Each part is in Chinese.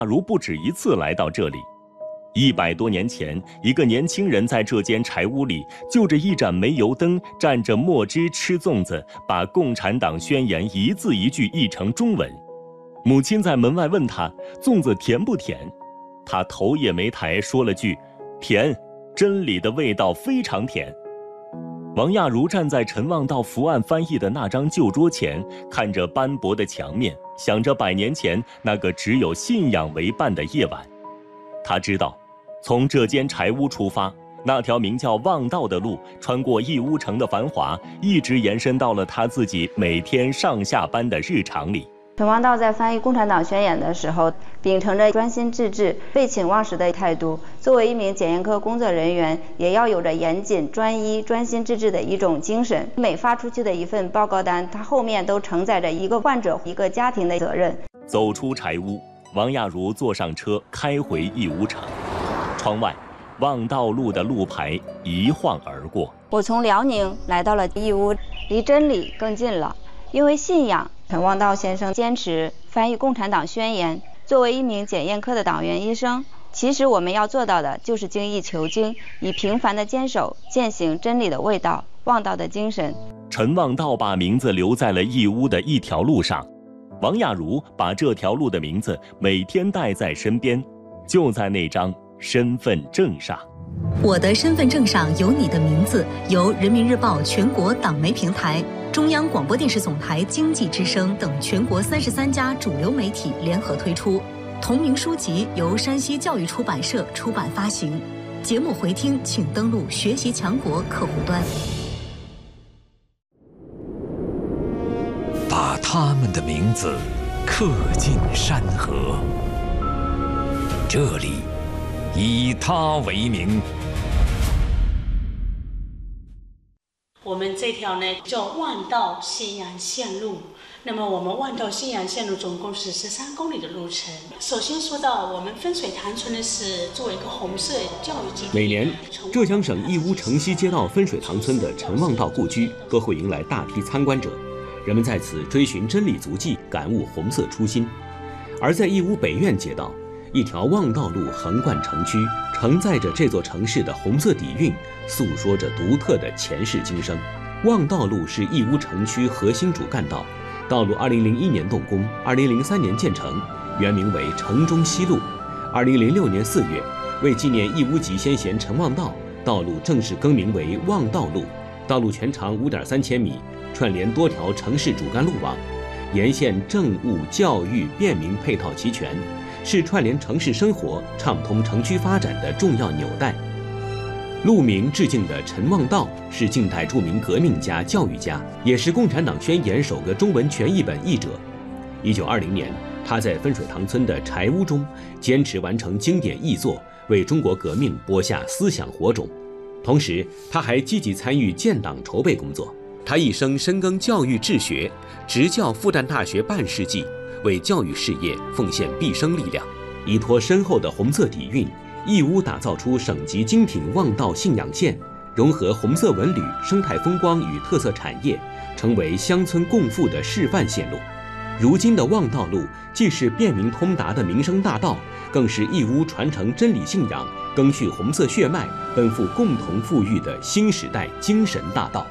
如不止一次来到这里。100多年前，一个年轻人在这间柴屋里，就着一盏煤油灯，蘸着墨汁吃粽子，把《共产党宣言》一字一句译成中文。母亲在门外问他粽子甜不甜，他头也没抬，说了句：“甜，真理的味道非常甜。”王亚茹站在陈望道伏案翻译的那张旧桌前，看着斑驳的墙面，想着100年前那个只有信仰为伴的夜晚。他知道，从这间柴屋出发，那条名叫望道的路，穿过义乌城的繁华，一直延伸到了他自己每天上下班的日常里。 陈望道在翻译《共产党宣言》的时候，秉承着专心致志、废寝忘食的态度。作为一名检验科工作人员，也要有着严谨、专一、专心致志的一种精神。每发出去的一份报告单，它后面都承载着一个患者、一个家庭的责任。 走出柴屋，王亚茹坐上车，开回义乌城。窗外，望道路的路牌一晃而过。 我从辽宁来到了义乌，离真理更近了。因为信仰，陈望道先生坚持翻译《共产党宣言》。作为一名检验科的党员医生，其实我们要做到的就是精益求精，以平凡的坚守践行真理的味道、望道的精神。 陈望道把名字留在了义乌的一条路上，王亚茹把这条路的名字每天带在身边，就在那张身份证上。 我的身份证上有你的名字，由人民日报全国党媒平台、中央广播电视总台经济之声等全国33家主流媒体联合推出。同名书籍由山西教育出版社出版发行。节目回听请登录学习强国客户端。 把他们的名字刻进山河，这里以他为名。 我们这条呢叫万道信阳线路，那么我们万道信阳线路总共是13公里的路程。首先说到我们分水潭村呢是作为一个红色教育基地。 每年，浙江省义乌城西街道分水塘村的陈望道故居都会迎来大批参观者，人们在此追寻真理足迹，感悟红色初心。而在义乌北苑街道，一条望道路横贯城区，承载着这座城市的红色底蕴，诉说着独特的前世今生。望道路是义乌城区核心主干道，道路2001年动工，2003年建成，原名为城中西路。2006年4月，为纪念义乌籍先贤陈望道，道路正式更名为望道路。道路全长5.3千米，串联多条城市主干路网，沿线政务、教育、便民配套齐全，是串联城市生活、畅通城区发展的重要纽带。路名致敬的陈望道是近代著名革命家、教育家，也是《共产党宣言》首个中文全译本译者。1920年，他在分水塘村的柴屋中坚持完成经典译作，为中国革命播下思想火种。同时，他还积极参与建党筹备工作。他一生深耕教育治学，执教复旦大学半世纪，为教育事业奉献毕生力量。依托深厚的红色底蕴，义乌打造出省级精品望道信仰线，融合红色文旅、生态风光与特色产业，成为乡村共富的示范线路。如今的望道路既是便民通达的民生大道，更是义乌传承真理信仰、赓续红色血脉、奔赴共同富裕的新时代精神大道。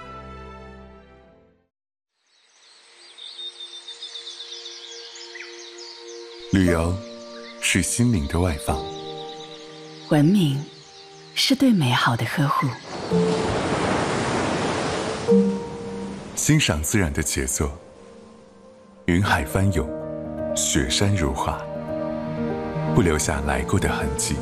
旅游是心灵的外放， 文明是对美好的呵护， 欣赏自然的杰作，云海翻涌，雪山如画，不留下来过的痕迹。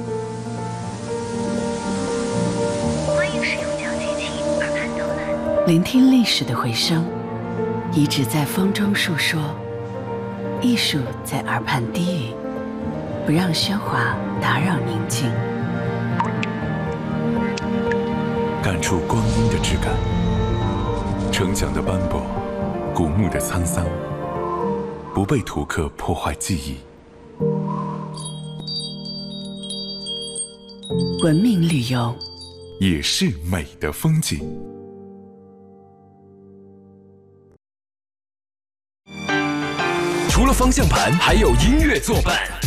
欢迎使用脚机器耳畔导览，聆听历史的回声，遗址在风中述说，艺术在耳畔低语，不让喧哗打扰宁静。 感触光阴的质感，城墙的斑驳，古墓的沧桑，不被图刻破坏记忆。 文明旅游也是美的风景。 除了方向盘，还有音乐作伴。